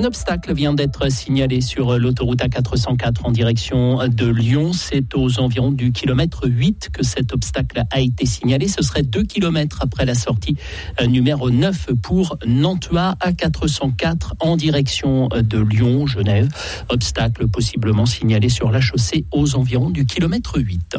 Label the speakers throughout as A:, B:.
A: Un obstacle vient d'être signalé sur l'autoroute A404 en direction de Lyon. C'est aux environs du kilomètre 8 que cet obstacle a été signalé. Ce serait 2 kilomètres après la sortie numéro 9 pour Nantua A404 en direction de Lyon, Genève. Obstacle possiblement signalé sur la chaussée aux environs du kilomètre 8.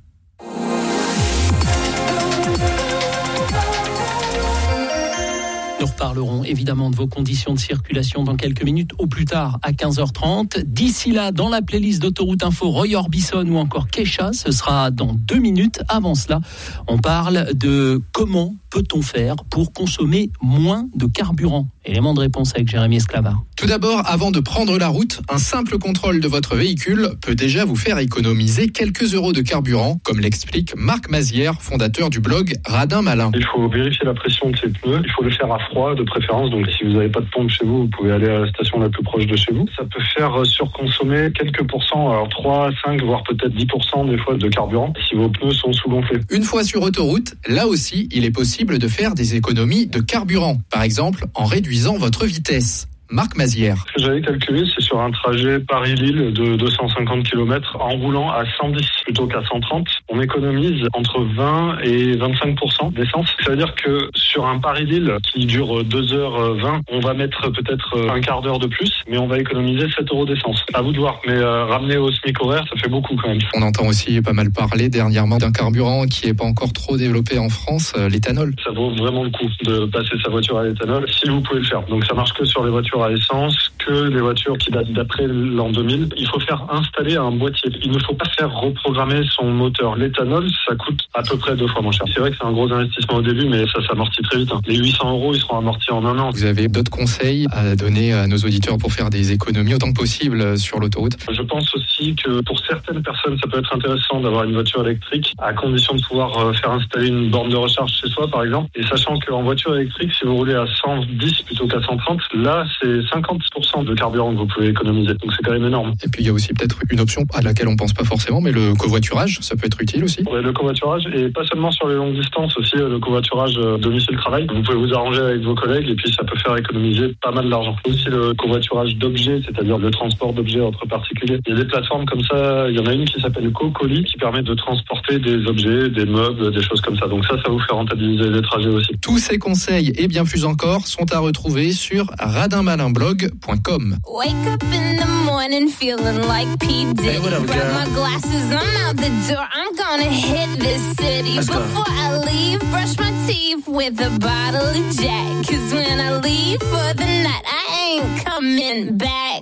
A: Nous reparlerons évidemment de vos conditions de circulation dans quelques minutes, au plus tard à 15h30. D'ici là, dans la playlist d'Autoroute Info, Roy Orbison ou encore Kesha, ce sera dans 2 minutes. Avant cela, on parle de comment peut-on faire pour consommer moins de carburant. Élément de réponse avec Jérémy Esclavard.
B: Tout d'abord, avant de prendre la route, un simple contrôle de votre véhicule peut déjà vous faire économiser quelques euros de carburant, comme l'explique Marc Mazière, fondateur du blog Radin Malin.
C: Il faut vérifier la pression de ses pneus. Il faut le faire à froid de préférence. Donc si vous n'avez pas de pompe chez vous, vous pouvez aller à la station la plus proche de chez vous. Ça peut faire surconsommer quelques pourcents, alors 3, 5, voire peut-être 10% des fois de carburant si vos pneus sont sous-gonflés.
B: Une fois sur autoroute, là aussi, il est possible de faire des économies de carburant. Par exemple, en réduisant votre vitesse. Marc Mazière.
C: Ce que j'avais calculé, c'est sur un trajet Paris-Lille de 250 km en roulant à 110 plutôt qu'à 130. On économise entre 20 et 25% d'essence. Ça veut dire que sur un Paris-Lille qui dure 2h20, on va mettre peut-être un quart d'heure de plus, mais on va économiser 7 euros d'essence. À vous de voir, mais ramener au SMIC horaire, ça fait beaucoup quand même.
B: On entend aussi pas mal parler dernièrement d'un carburant qui n'est pas encore trop développé en France, l'éthanol.
C: Ça vaut vraiment le coup de passer sa voiture à l'éthanol si vous pouvez le faire. Donc ça marche que sur les voitures à essence, que les voitures qui datent d'après l'an 2000. Il faut faire installer un boîtier. Il ne faut pas faire reprogrammer son moteur. L'éthanol, ça coûte à peu près 2 fois moins cher. C'est vrai que c'est un gros investissement au début, mais ça s'amortit très vite. Les 800 euros, ils seront amortis en 1 an.
B: Vous avez d'autres conseils à donner à nos auditeurs pour faire des économies autant que possible sur l'autoroute?
C: Je pense aussi que pour certaines personnes, ça peut être intéressant d'avoir une voiture électrique, à condition de pouvoir faire installer une borne de recharge chez soi, par exemple. Et sachant qu'en voiture électrique, si vous roulez à 110 plutôt qu'à 130, là, c'est 50% de carburant que vous pouvez économiser. Donc c'est quand même énorme.
B: Et puis il y a aussi peut-être une option à laquelle on pense pas forcément, mais le covoiturage, ça peut être utile aussi.
C: Ouais, le covoiturage, et pas seulement sur les longues distances, aussi le covoiturage domicile-travail. Vous pouvez vous arranger avec vos collègues et puis ça peut faire économiser pas mal d'argent. Aussi le covoiturage d'objets, c'est-à-dire le transport d'objets entre particuliers. Il y a des plateformes comme ça, il y en a une qui s'appelle CoColis qui permet de transporter des objets, des meubles, des choses comme ça. Donc ça vous fait rentabiliser les trajets aussi.
B: Tous ces conseils et bien plus encore sont à retrouver sur radinmalinblog.com.
D: Wake up in the morning feeling like P. Diddy.
E: Hey, what up,
D: Grab
E: girl?
D: my glasses, I'm out the door. I'm gonna hit this city.
E: Let's go.
D: Before I leave, brush my teeth with a bottle of Jack. 'Cause when I leave for the night, I ain't coming back.